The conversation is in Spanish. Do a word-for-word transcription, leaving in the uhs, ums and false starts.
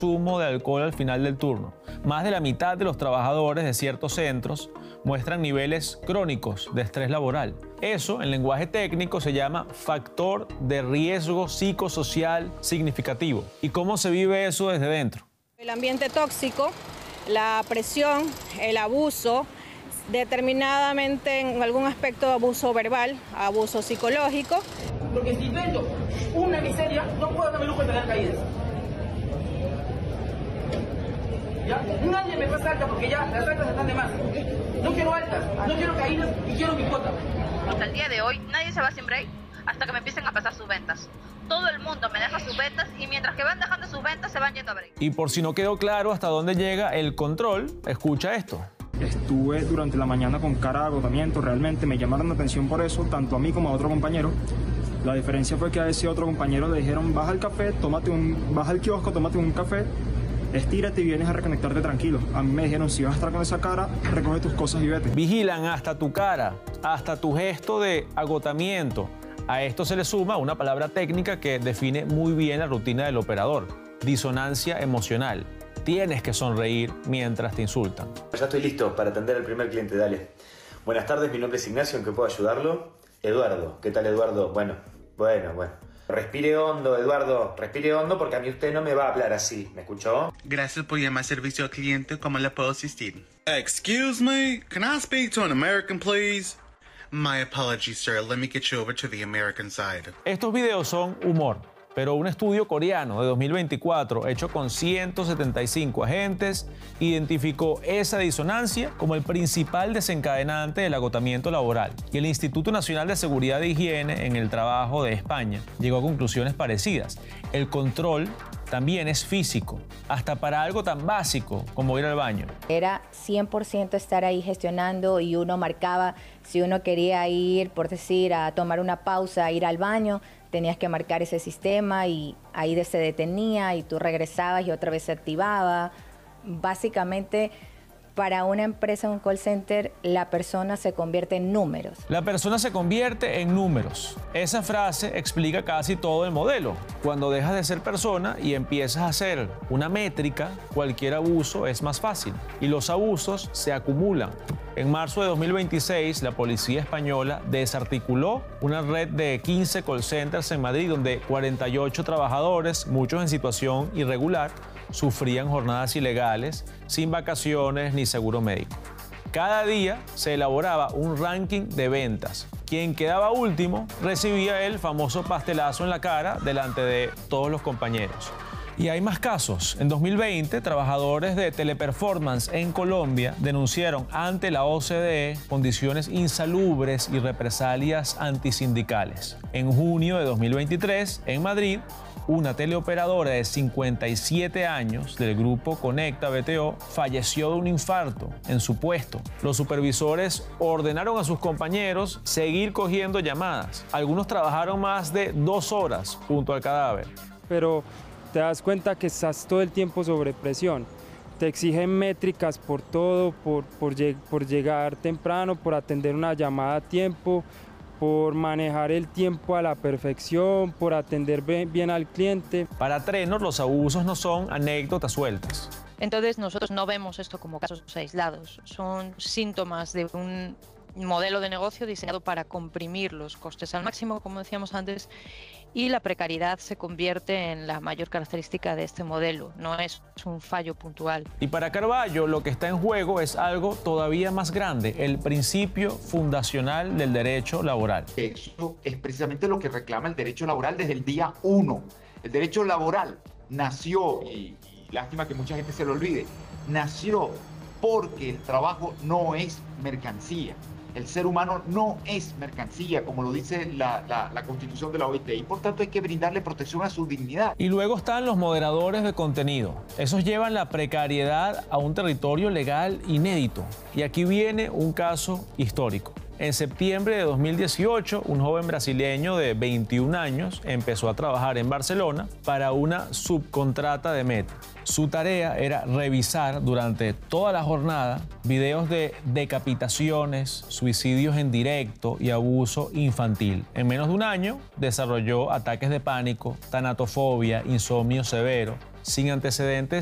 consumo de alcohol al final del turno. Más de la mitad de los trabajadores de ciertos centros muestran niveles crónicos de estrés laboral. Eso, en lenguaje técnico, se llama factor de riesgo psicosocial significativo. ¿Y cómo se vive eso desde dentro? El ambiente tóxico, la presión, el abuso, determinadamente en algún aspecto abuso verbal, abuso psicológico. Porque si vendo una miseria, no puedo darme lujo de tener caídas. ¿Ya? Nadie me pasa alta porque ya las altas están de más. No quiero altas, no quiero caídas y quiero mi cuota. Hasta el día de hoy nadie se va sin break hasta que me empiecen a pasar sus ventas. Todo el mundo me deja sus ventas y mientras que van dejando sus ventas se van yendo a break. Y por si no quedó claro hasta dónde llega el control, escucha esto. Estuve durante la mañana con cara de agotamiento, realmente me llamaron la atención por eso, tanto a mí como a otro compañero. La diferencia fue que a ese otro compañero le dijeron, baja al café, tómate un, baja al kiosco, tómate un café, estírate y vienes a reconectarte tranquilo. A mí me dijeron, si vas a estar con esa cara, recoge tus cosas y vete. Vigilan hasta tu cara, hasta tu gesto de agotamiento. A esto se le suma una palabra técnica que define muy bien la rutina del operador: disonancia emocional. Tienes que sonreír mientras te insultan. Ya estoy listo para atender al primer cliente, dale. Buenas tardes, mi nombre es Ignacio, ¿en qué puedo ayudarlo? Eduardo, ¿qué tal, Eduardo? Bueno, bueno, bueno. Respire hondo, Eduardo, respire hondo porque a mí usted no me va a hablar así, ¿me escuchó? Gracias por llamar servicio al cliente, ¿cómo le puedo asistir? Excuse me, can I speak to an American, please? My apologies, sir, let me get you over to the American side. Estos videos son humor, pero un estudio coreano de dos mil veinticuatro, hecho con ciento setenta y cinco agentes, identificó esa disonancia como el principal desencadenante del agotamiento laboral. Y el Instituto Nacional de Seguridad e Higiene en el Trabajo de España llegó a conclusiones parecidas. El control también es físico, hasta para algo tan básico como ir al baño. Era cien por ciento estar ahí gestionando y uno marcaba si uno quería ir, por decir, a tomar una pausa, a ir al baño, tenías que marcar ese sistema y ahí se detenía y tú regresabas y otra vez se activaba. Básicamente, para una empresa, un call center, la persona se convierte en números. La persona se convierte en números. Esa frase explica casi todo el modelo. Cuando dejas de ser persona y empiezas a ser una métrica, cualquier abuso es más fácil y los abusos se acumulan. En marzo de dos mil veintiséis, la policía española desarticuló una red de quince call centers en Madrid donde cuarenta y ocho trabajadores, muchos en situación irregular, sufrían jornadas ilegales, sin vacaciones ni seguro médico. Cada día se elaboraba un ranking de ventas. Quien quedaba último recibía el famoso pastelazo en la cara delante de todos los compañeros. Y hay más casos. En dos mil veinte, trabajadores de Teleperformance en Colombia denunciaron ante la O C D E condiciones insalubres y represalias antisindicales. En junio de dos mil veintitrés, en Madrid, una teleoperadora de cincuenta y siete años del grupo Conecta B T O falleció de un infarto en su puesto. Los supervisores ordenaron a sus compañeros seguir cogiendo llamadas. Algunos trabajaron más de dos horas junto al cadáver. Pero te das cuenta que estás todo el tiempo sobre presión. Te exigen métricas por todo, por, por, por llegar temprano, por atender una llamada a tiempo, por manejar el tiempo a la perfección, por atender bien al cliente. Para Trenor, los abusos no son anécdotas sueltas. Entonces nosotros no vemos esto como casos aislados, son síntomas de un modelo de negocio diseñado para comprimir los costes al máximo, como decíamos antes, y la precariedad se convierte en la mayor característica de este modelo, no es un fallo puntual. Y para Carballo lo que está en juego es algo todavía más grande, el principio fundacional del derecho laboral. Eso es precisamente lo que reclama el derecho laboral desde el día uno. El derecho laboral nació, y, y lástima que mucha gente se lo olvide, nació porque el trabajo no es mercancía. El ser humano no es mercancía, como lo dice la, la, la Constitución de la O I T, y por tanto hay que brindarle protección a su dignidad. Y luego están los moderadores de contenido. Esos llevan la precariedad a un territorio legal inédito. Y aquí viene un caso histórico. En septiembre de dos mil dieciocho, un joven brasileño de veintiún años empezó a trabajar en Barcelona para una subcontrata de Meta. Su tarea era revisar durante toda la jornada videos de decapitaciones, suicidios en directo y abuso infantil. En menos de un año desarrolló ataques de pánico, tanatofobia, insomnio severo, sin antecedentes